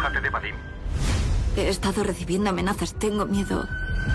Aléjate de Vadim. He estado recibiendo amenazas. Tengo miedo.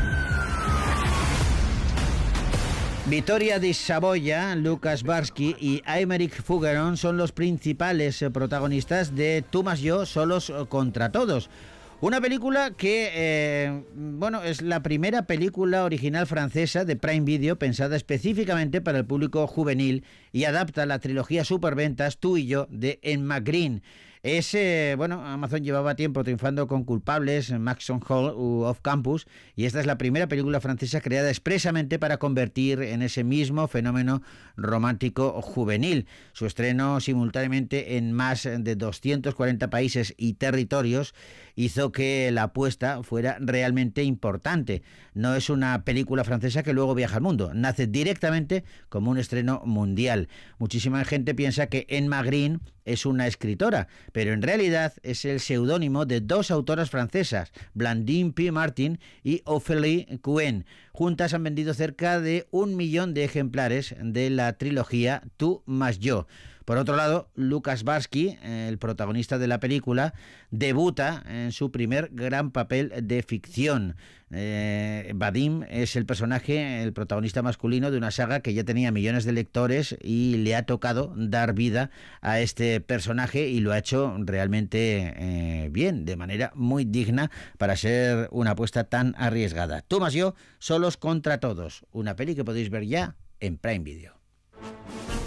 Vittoria di Savoia, Lucas Barsky y Aymeric Fougeron son los principales protagonistas de Tú más yo, solos contra todos. Una película que, es la primera película original francesa de Prime Video pensada específicamente para el público juvenil y adapta la trilogía superventas Tú y yo de Emma Green. Amazon llevaba tiempo triunfando con Culpables, Maxon Hall u Off Campus, y esta es la primera película francesa creada expresamente para convertir en ese mismo fenómeno romántico juvenil. Su estreno simultáneamente en más de 240 países y territorios hizo que la apuesta fuera realmente importante. No es una película francesa que luego viaja al mundo, nace directamente como un estreno mundial. Muchísima gente piensa que Emma Green es una escritora, pero en realidad es el seudónimo de dos autoras francesas, Blandine P. Martin y Ophélie Cohen. Juntas han vendido cerca de 1 millón de ejemplares de la trilogía Tú más yo. Por otro lado, Lucas Barsky, el protagonista de la película, debuta en su primer gran papel de ficción. Vadim es el protagonista masculino de una saga que ya tenía millones de lectores y le ha tocado dar vida a este personaje y lo ha hecho realmente bien, de manera muy digna para ser una apuesta tan arriesgada. Tú más yo, solos contra todos. Una peli que podéis ver ya en Prime Video.